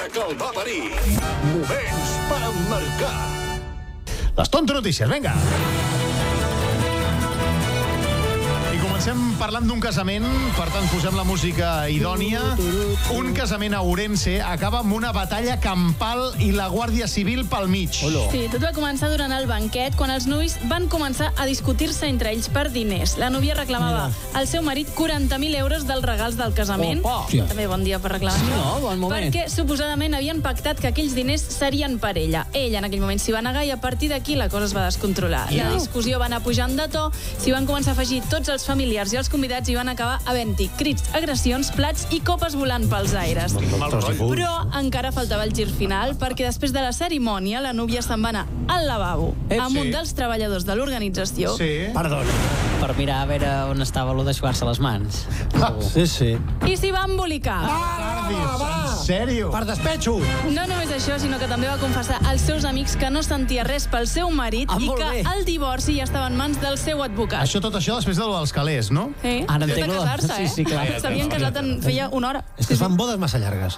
que el va parir. Moments per emmarcar. Les Tonto Notícies, vinga. Comencem parlant d'un casament, per tant posem la música idònia. Un casament a Ourense acaba amb una batalla campal i la Guàrdia Civil pel mig. Sí, tot va començar durant el banquet, quan els nuvis van començar a discutir-se entre ells per diners. La núvia reclamava al seu marit 40.000 euros dels regals del casament. També bon dia per reclamar. Sí, no? Bon moment. Perquè suposadament havien pactat que aquells diners serien per ella. Ella en aquell moment s'hi va negar i a partir d'aquí la cosa es va descontrolar. La discussió va anar pujant de to, s'hi van començar a afegir tots els familiars i els convidats i van acabar havent-hi crits, agressions, plats i copes volant pels aires. Però encara faltava el gir final, perquè després de la cerimònia la núvia se'n va anar al lavabo amb un dels treballadors de l'organització. Perdona, per mirar a veure on estava lo d'aixugar-se les mans. Sí. I s'hi va embolicar. En sèrio? Per despecho. No només això, sinó que també va confessar als seus amics que no sentia res pel seu marit i que el divorci ja estava en mans del seu advocat. Tot això després de lo dels calés, no? Ara Tot entenc de casar-se, Sí, clar. S'havien casat en feia una hora. És que es fan bodes massa llargues.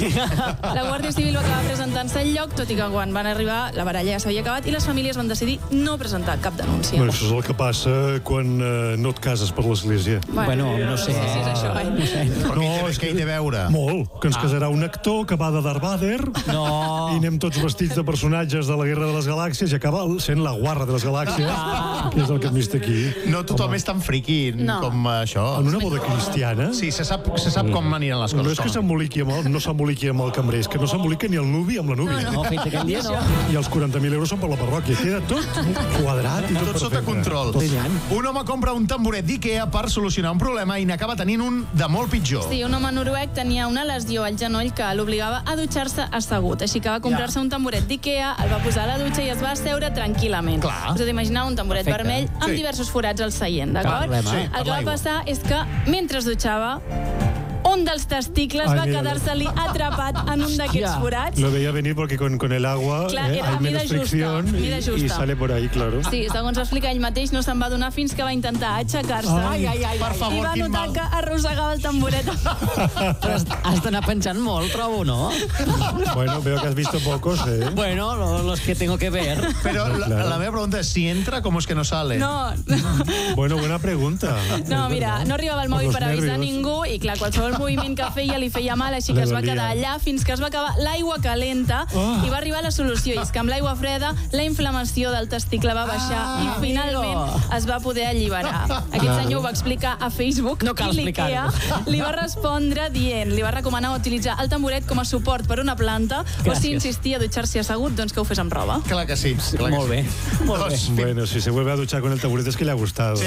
La Guàrdia Civil va acabar presentant-se al lloc, tot i que quan van arribar la baralla ja s'havia acabat i les famílies van decidir no presentar cap denúncia. Bueno, això és el que passa quan no et cases per l'església. Bueno, no sé. Sí, és això, No, és que hi té a veure. Molt, que ens casarà un actor que va de Darth Vader i anem tots vestits de personatges de la Guerra de les Galàxies i acaba sent la guarra de les galàxies, que és el que hem vist aquí. No tothom és tan friqui com això. En una boda cristiana... Sí, se sap com aniran les No coses. és que no s'emboliqui amb el cambrer, és que no s'embolica ni el nuvi amb la núvia. No, fins aquell dia no. I els 40.000 euros són per la parròquia. Queda tot quadrat i tot Tot sota perfecte. control. Un home compra un tamboret d'Ikea per solucionar un problema i n'acaba tenint un de molt pitjor. Sí, un home noruec tenia una lesió al genoll que l'obligava a dutxar-se assegut, així que va comprar-se un tamboret d'Ikea, el va posar a la dutxa i es va asseure tranquil·lament. Us heu d'imaginar un tamboret vermell amb diversos forats al seient, d'acord? El que va passar és que, mentre es dutxava, un dels testicles va quedar-se-li atrapat en un d'aquests forats. Lo veía venir porque con el agua hay menos fricción y sale por ahí, claro. Sí, segons va explicar ell mateix, no se'n va donar fins que va intentar aixecar-se. Per favor, I va quin notar mal. que arrossegava el tamboret. Però has d'anar pensant molt, trobo, no? Bueno, veo que has visto pocos, ¿eh? Bueno, los que tengo que ver. Però la meva pregunta és, si entra, com és que no sale? No, Bueno, buena pregunta. no, mira, no arribava el mòbil Los per avisar nervios. ningú i, clar, qualsevol moviment que feia li feia mal, així que es va quedar allà fins que es va acabar l'aigua calenta i va arribar la solució, i és que amb l'aigua freda la inflamació del testicle va baixar i finalment es va poder alliberar. Aquest senyor ho va explicar a Facebook No cal i l'Ikea li va respondre dient, li va recomanar utilitzar el tamboret com a suport per una planta o si insistia a dutxar-se assegut, doncs que ho fes amb roba. Clar que sí. Molt bé. Bueno, si se vuelve a duchar con el taburete es que le ha gustado.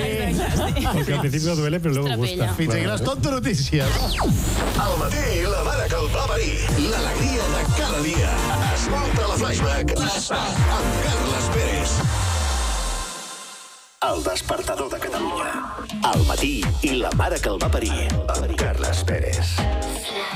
Porque al principio duele, pero luego gusta. Fins aquí les Tonto Notícies. Al matí, la mare que el va parir. L'alegria de cada dia. Escolta la Flashback amb Carles Pérez. El despertador de Catalunya. Al matí i la mare que el va parir. Amb Carles Pérez.